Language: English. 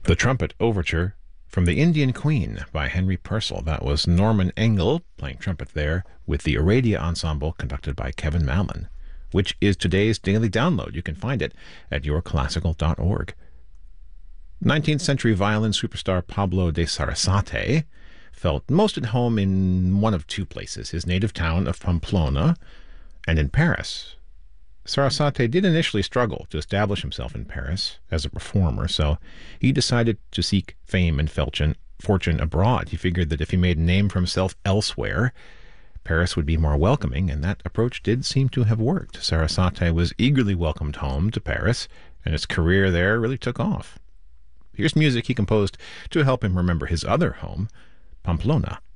The Trumpet Overture from The Indian Queen by Henry Purcell. That was Norman Engel playing trumpet there with the Aradia Ensemble conducted by Kevin Mallon, which is today's daily download. You can find it at yourclassical.org. 19th century violin superstar Pablo de Sarasate felt most at home in one of two places, his native town of Pamplona and in Paris. Sarasate did initially struggle to establish himself in Paris as a performer, so he decided to seek fame and fortune abroad. He figured that if he made a name for himself elsewhere, Paris would be more welcoming, and that approach did seem to have worked. Sarasate was eagerly welcomed home to Paris, and his career there really took off. Here's music he composed to help him remember his other home, Pamplona.